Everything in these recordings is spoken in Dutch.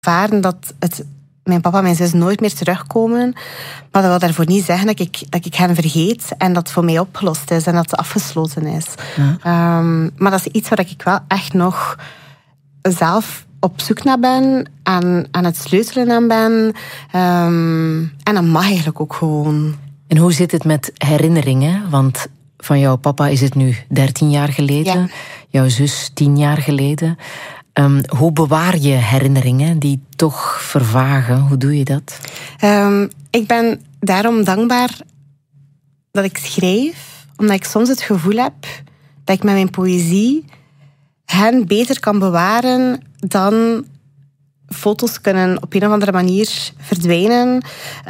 ervaren dat mijn papa en mijn zus nooit meer terugkomen. Maar dat wil daarvoor niet zeggen dat ik hen vergeet en dat het voor mij opgelost is en dat het afgesloten is. Ja. Maar dat is iets waar ik wel echt nog zelf op zoek naar ben, aan het sleutelen aan ben. En dat mag eigenlijk ook gewoon. En hoe zit het met herinneringen? Want van jouw papa is het nu 13 jaar geleden. Ja. Jouw zus 10 jaar geleden. Hoe bewaar je herinneringen die toch vervagen? Hoe doe je dat? Ik ben daarom dankbaar dat ik schrijf. Omdat ik soms het gevoel heb dat ik met mijn poëzie hen beter kan bewaren dan foto's kunnen op een of andere manier verdwijnen.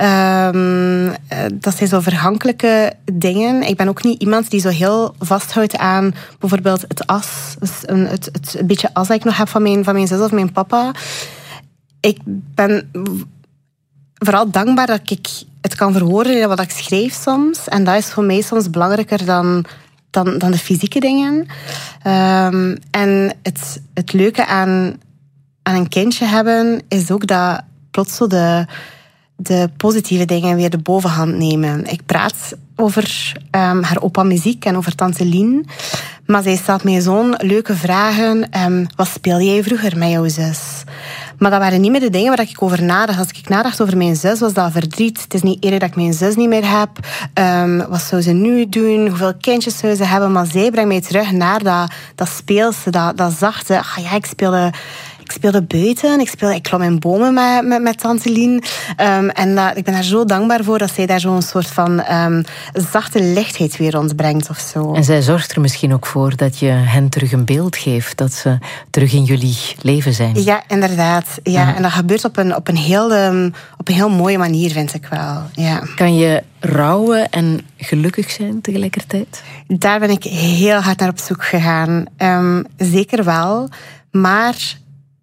Dat zijn zo vergankelijke dingen. Ik ben ook niet iemand die zo heel vasthoudt aan bijvoorbeeld het as. Dus het beetje as dat ik nog heb van mijn zus of mijn papa. Ik ben vooral dankbaar dat ik het kan verwoorden in wat ik schrijf soms. En dat is voor mij soms belangrijker dan de fysieke dingen. En het leuke aan een kindje hebben is ook dat plots zo de positieve dingen weer de bovenhand nemen. Ik praat over haar opa muziek en over tante Lien. Maar zij stelt mij zo'n leuke vragen. Wat speelde jij vroeger met jouw zus? Maar dat waren niet meer de dingen waar ik over nadacht. Als ik nadacht over mijn zus, was dat verdriet. Het is niet eerlijk dat ik mijn zus niet meer heb. Wat zou ze nu doen? Hoeveel kindjes zou ze hebben? Maar zij brengt mij terug naar dat speelse, dat zachte. Ik speelde buiten. Ik klom in bomen met tante Lien. En ik ben daar zo dankbaar voor dat zij daar zo'n soort van zachte lichtheid weer ontbrengt of zo. En zij zorgt er misschien ook voor dat je hen terug een beeld geeft. Dat ze terug in jullie leven zijn. Ja, inderdaad. Ja. En dat gebeurt op een heel mooie manier, vind ik wel. Ja. Kan je rouwen en gelukkig zijn tegelijkertijd? Daar ben ik heel hard naar op zoek gegaan. Zeker wel. Maar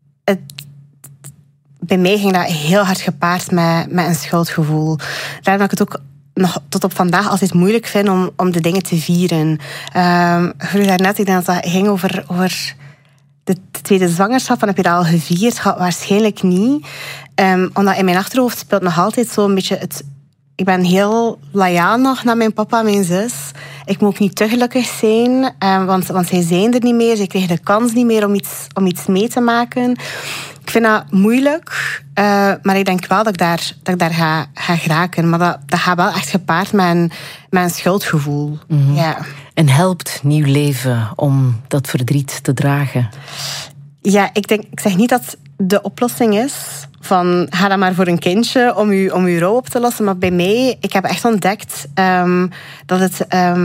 bij mij ging dat heel hard gepaard met een schuldgevoel. Daarom dat ik het ook nog tot op vandaag altijd moeilijk vind om de dingen te vieren. Ik vroeg daarnet, ik denk dat dat ging over de tweede zwangerschap. Van, heb je dat al gevierd? Waarschijnlijk niet. Omdat in mijn achterhoofd speelt nog altijd zo'n beetje ik ben heel loyaal nog naar mijn papa en mijn zus. Ik moet ook niet te gelukkig zijn, want zij zijn er niet meer. Zij kregen de kans niet meer om iets mee te maken. Ik vind dat moeilijk, maar ik denk wel dat ik daar ga geraken. Maar dat gaat wel echt gepaard met een schuldgevoel. Mm-hmm. Ja. En helpt nieuw leven om dat verdriet te dragen? Ja, ik zeg niet dat de oplossing is van ga dan maar voor een kindje om uw rouw op te lossen. Maar bij mij, ik heb echt ontdekt dat het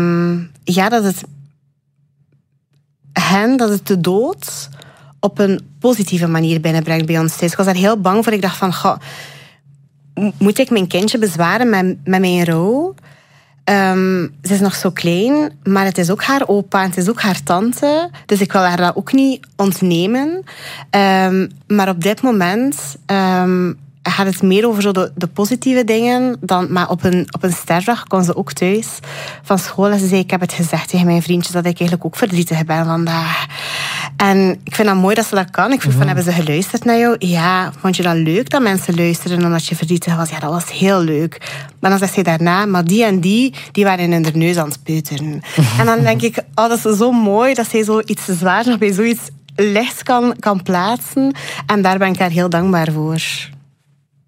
de dood op een positieve manier binnenbrengt bij ons thuis. Ik was daar heel bang voor. Ik dacht van, moet ik mijn kindje bezwaren met mijn rouw? Ze is nog zo klein, maar het is ook haar opa en het is ook haar tante. Dus ik wil haar dat ook niet ontnemen. Maar op dit moment gaat het meer over zo de positieve dingen. Maar op een sterfdag kwam ze ook thuis van school en ze zei, ik heb het gezegd tegen mijn vriendjes dat ik eigenlijk ook verdrietig ben vandaag. En ik vind dat mooi dat ze dat kan. Ik vroeg van, hebben ze geluisterd naar jou? Ja, vond je dat leuk dat mensen luisterden omdat je verdrietig was? Ja, dat was heel leuk. Maar dan zegt ze daarna, maar die en die waren in hun neus aan het peuteren. En dan denk ik, dat is zo mooi dat zij zoiets zwaars nog bij zoiets lichts kan plaatsen. En daar ben ik haar heel dankbaar voor.